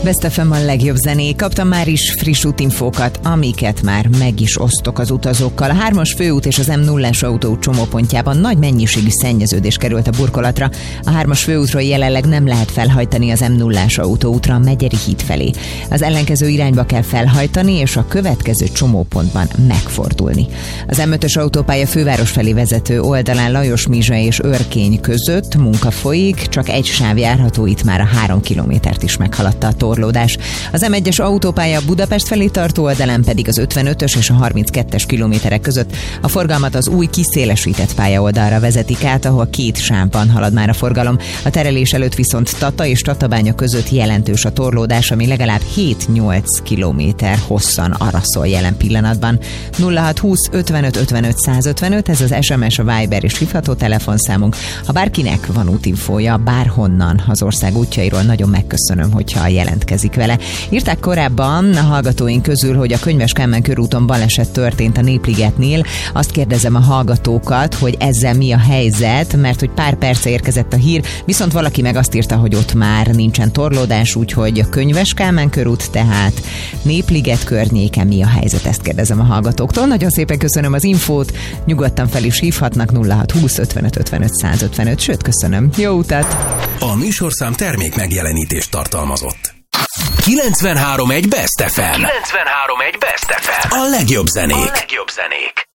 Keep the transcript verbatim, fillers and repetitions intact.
Best ef em a legjobb zenék. Kaptam már is friss útinfókat, amiket már meg is osztok az utazókkal. A hármas főút és az em nullás autó csomópontjában nagy mennyiségű szennyeződés került a burkolatra. A hármas főútról jelenleg nem lehet felhajtani az em nullás autóútra a Megyeri híd felé. Az ellenkező irányba kell felhajtani, és a következő csomópontban megfordulni. Az em ötös autópálya főváros felé vezető oldalán Lajos-Mizsa és Örkény között munka folyik, csak egy sáv járható, itt már a három kilométert is meghaladta a torlódás. Az em egyes autópálya Budapest felé tartó oldalán pedig az ötvenötös és a harminckettes kilométerek között a forgalmat az új kiszélesített pályaoldalra vezetik át, ahol két sávban halad már a forgalom. A terelés előtt viszont Tata és Tatabánya között jelentős a torlódás, ami legalább hét-nyolc kilométer hosszan araszol jelen pillanatban. nulla hat húsz ötvenöt ötvenöt százötvenöt, ez az es em es, a Viber és hívható telefonszámunk. Ha bárkinek van útinfója bárhonnan az ország útjairól, nagyon megköszönöm, hogyha jelentkezik vele. Írták korábban a hallgatóink közül, hogy a Könyves Kálmán körúton baleset történt a Népligetnél. Azt kérdezem a hallgatókat, hogy ezzel mi a helyzet, mert hogy pár perce érkezett a hír, viszont valaki meg azt írta, hogy ott már nincsen torlódás, úgyhogy a Könyves Kálmán körút, tehát Népliget környéken mi a helyzet, ezt kérdezem a hallgatóktól. Nagyon szépen köszönöm az infót, nyugodtan fel is hívhatnak nulla hat húsz ötvenöt ötvenöt százötvenöt, sőt köszönöm. Jó utat! A műsorszám termék megjelenítést tartalmazott. kilencvenhárom egy Best ef em. kilencvenhárom egy Best ef em. A legjobb zenék. A legjobb zenék.